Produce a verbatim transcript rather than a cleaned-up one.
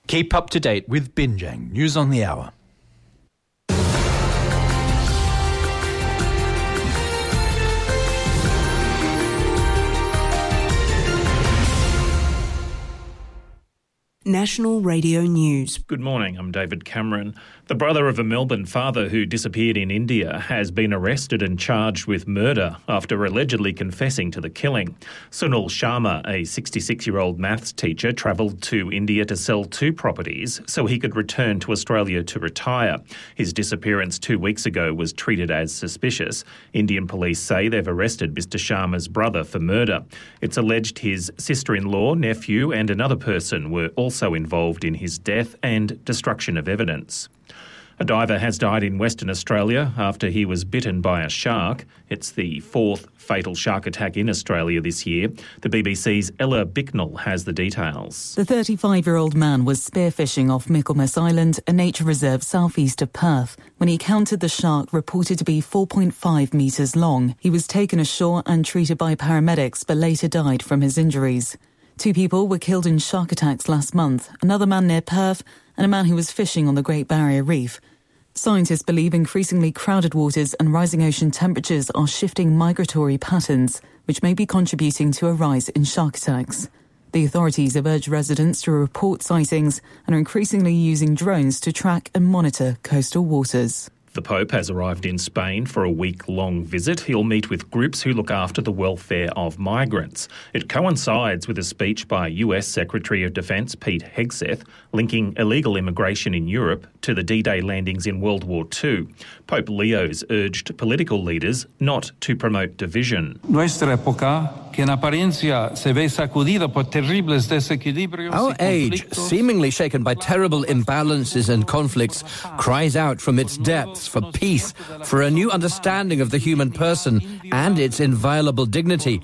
Keep up to date with Binjang News on the Hour. National Radio News. Good morning, I'm David Cameron. The brother of a Melbourne father who disappeared in India has been arrested and charged with murder after allegedly confessing to the killing. Sunil Sharma, a sixty-six-year-old maths teacher, travelled to India to sell two properties so he could return to Australia to retire. His disappearance two weeks ago was treated as suspicious. Indian police say they've arrested Mister Sharma's brother for murder. It's alleged his sister-in-law, nephew and another person were also also involved in his death and destruction of evidence. A diver has died in Western Australia after he was bitten by a shark. It's the fourth fatal shark attack in Australia this year. The B B C's Ella Bicknell has the details. The thirty-five-year-old man was spearfishing off Michaelmas Island, a nature reserve southeast of Perth, when he encountered the shark reported to be four point five metres long. He was taken ashore and treated by paramedics but later died from his injuries. Two people were killed in shark attacks last month, another man near Perth and a man who was fishing on the Great Barrier Reef. Scientists believe increasingly crowded waters and rising ocean temperatures are shifting migratory patterns, which may be contributing to a rise in shark attacks. The authorities have urged residents to report sightings and are increasingly using drones to track and monitor coastal waters. The Pope has arrived in Spain for a week-long visit. He'll meet with groups who look after the welfare of migrants. It coincides with a speech by U S Secretary of Defence Pete Hegseth linking illegal immigration in Europe to the D-Day landings in World War Two. Pope Leo's urged political leaders not to promote division. Nuestra época, que en apariencia se ve sacudida por terribles desequilibrios. Our age, seemingly shaken by terrible imbalances and conflicts, cries out from its depths for peace, for a new understanding of the human person and its inviolable dignity.